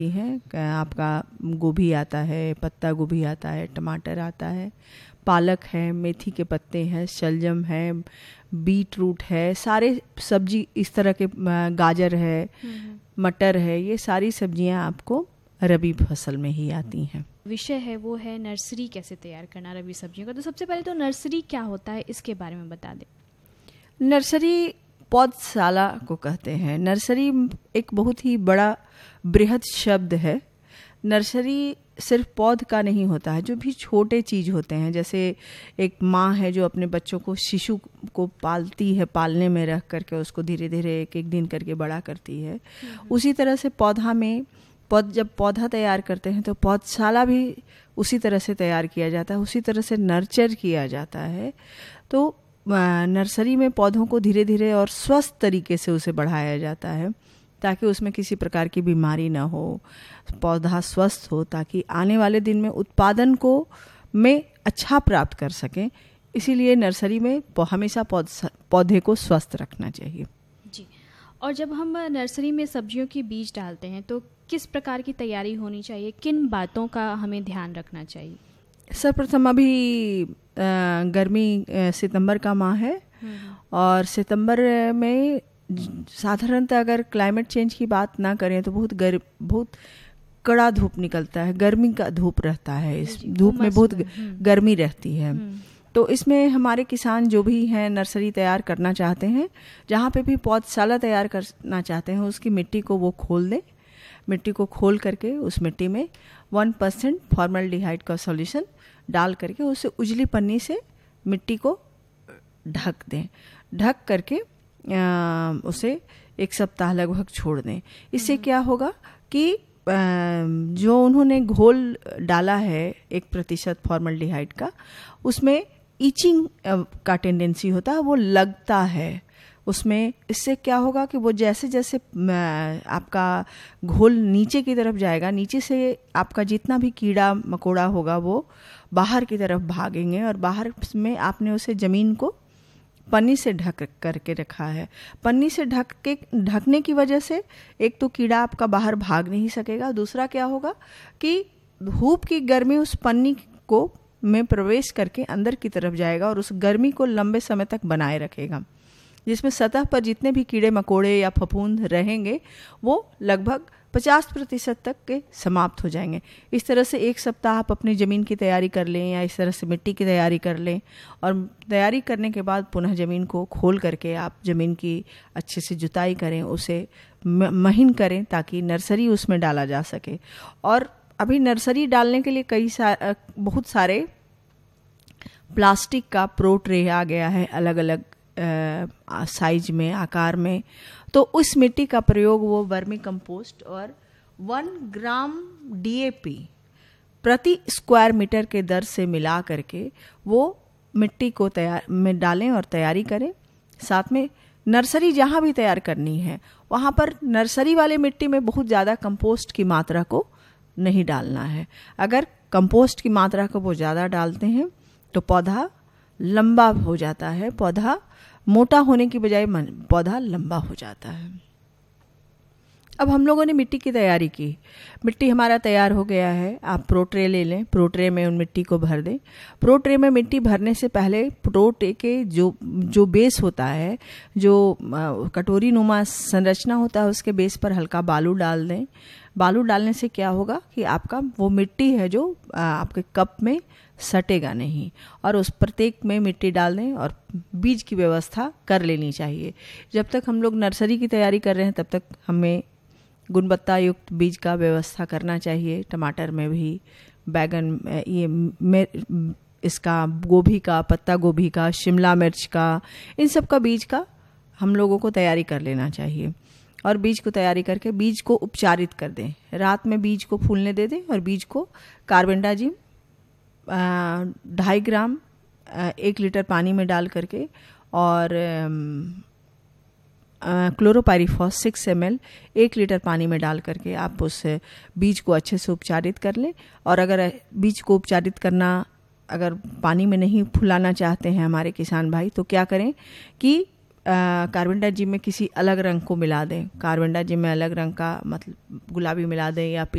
है आपका गोभी आता है, पत्ता गोभी आता है, टमाटर आता है, पालक है, मेथी के पत्ते हैं, शलजम है, बीट रूट है, सारे सब्जी इस तरह के, गाजर है, मटर है, ये सारी सब्जियां आपको रबी फसल में ही आती हैं। विषय है वो है नर्सरी कैसे तैयार करना रबी सब्जियों का। तो सबसे पहले तो नर्सरी क्या होता है इसके बारे में बता दें। नर्सरी पौधशाला को कहते हैं। नर्सरी एक बहुत ही बड़ा बृहद शब्द है। नर्सरी सिर्फ पौध का नहीं होता है, जो भी छोटे चीज़ होते हैं, जैसे एक माँ है जो अपने बच्चों को, शिशु को पालती है, पालने में रख करके उसको धीरे धीरे एक एक दिन करके बड़ा करती है, उसी तरह से जब पौधा तैयार करते हैं तो पौधशाला भी उसी तरह से तैयार किया जाता है, उसी तरह से नर्चर किया जाता है। तो नर्सरी में पौधों को धीरे धीरे और स्वस्थ तरीके से उसे बढ़ाया जाता है, ताकि उसमें किसी प्रकार की बीमारी ना हो, पौधा स्वस्थ हो, ताकि आने वाले दिन में उत्पादन को में अच्छा प्राप्त कर सकें। इसीलिए नर्सरी में हमेशा पौधे को स्वस्थ रखना चाहिए। जी। और जब हम नर्सरी में सब्जियों की बीज डालते हैं तो किस प्रकार की तैयारी होनी चाहिए, किन बातों का हमें ध्यान रखना चाहिए? सर्वप्रथम अभी गर्मी सितंबर का माह है, और सितंबर में साधारणतः अगर क्लाइमेट चेंज की बात ना करें तो बहुत कड़ा धूप निकलता है, गर्मी का धूप रहता है, इस धूप में बहुत गर्मी रहती है। तो इसमें हमारे किसान जो भी हैं नर्सरी तैयार करना चाहते हैं, जहाँ पे भी पौधशाला तैयार करना चाहते हैं, उसकी मिट्टी को वो खोल दें। मिट्टी को खोल करके उस मिट्टी में 1% फॉर्मल्डिहाइड का सॉल्यूशन डाल करके उसे उजली पन्नी से मिट्टी को ढक दें। ढक करके उसे 1 सप्ताह लगभग छोड़ दें। इससे क्या होगा कि जो उन्होंने घोल डाला है 1% फॉर्मल्डिहाइड का, उसमें ईचिंग का टेंडेंसी होता है, वो लगता है उसमें। इससे क्या होगा कि वो जैसे जैसे आपका घोल नीचे की तरफ जाएगा, नीचे से आपका जितना भी कीड़ा मकोड़ा होगा वो बाहर की तरफ भागेंगे, और बाहर में आपने उसे ज़मीन को पन्नी से ढक करके रखा है। पन्नी से ढकने की वजह से एक तो कीड़ा आपका बाहर भाग नहीं सकेगा, दूसरा क्या होगा कि धूप की गर्मी उस पन्नी को में प्रवेश करके अंदर की तरफ जाएगा और उस गर्मी को लंबे समय तक बनाए रखेगा, जिसमें सतह पर जितने भी कीड़े मकोड़े या फफूंद रहेंगे वो लगभग 50% तक के समाप्त हो जाएंगे। इस तरह से 1 सप्ताह आप अपनी ज़मीन की तैयारी कर लें, या इस तरह से मिट्टी की तैयारी कर लें, और तैयारी करने के बाद पुनः ज़मीन को खोल करके आप ज़मीन की अच्छे से जुताई करें, उसे महीन करें, ताकि नर्सरी उसमें डाला जा सके। और अभी नर्सरी डालने के लिए बहुत सारे प्लास्टिक का प्रो ट्रे आ गया है, अलग अलग साइज में, आकार में। तो उस मिट्टी का प्रयोग वो वर्मी कंपोस्ट और 1 ग्राम DAP प्रति स्क्वायर मीटर के दर से मिला करके वो मिट्टी को में डालें और तैयारी करें। साथ में नर्सरी जहाँ भी तैयार करनी है वहाँ पर नर्सरी वाले मिट्टी में बहुत ज़्यादा कंपोस्ट की मात्रा को नहीं डालना है। अगर कंपोस्ट की मात्रा को वो ज़्यादा डालते हैं तो पौधा लंबा हो जाता है, पौधा मोटा होने की बजाय पौधा लंबा हो जाता है। अब हम लोगों ने मिट्टी की तैयारी की, मिट्टी हमारा तैयार हो गया है। आप प्रो ट्रे ले लें, प्रो ट्रे में उन मिट्टी को भर दें। प्रो ट्रे में मिट्टी भरने से पहले प्रो ट्रे के जो बेस होता है, जो कटोरी नुमा संरचना होता है, उसके बेस पर हल्का बालू डाल दें। बालू डालने से क्या होगा कि आपका वो मिट्टी है जो आपके कप में सटेगा नहीं, और उस प्रत्येक में मिट्टी डाल दें और बीज की व्यवस्था कर लेनी चाहिए। जब तक हम लोग नर्सरी की तैयारी कर रहे हैं तब तक हमें गुणवत्ता युक्त बीज का व्यवस्था करना चाहिए। टमाटर में भी, बैगन, इसका गोभी का, पत्ता गोभी का, शिमला मिर्च का, इन सब का बीज का हम लोगों को तैयारी कर लेना चाहिए। और बीज को तैयारी करके बीज को उपचारित कर दें। रात में बीज को फूलने दे दें और बीज को कार्बेंडाजिम 2.5 ग्राम 1 लीटर पानी में डाल करके, और क्लोरोपाइरीफॉस 6 ml 1 लीटर पानी में डाल करके आप उस बीज को अच्छे से उपचारित कर लें। और अगर बीज को उपचारित करना, अगर पानी में नहीं फुलाना चाहते हैं हमारे किसान भाई, तो क्या करें कि कार्बन डाइजिम में किसी अलग रंग को मिला दें, कार्बन डाइजिम में अलग रंग का मतलब गुलाबी मिला दें या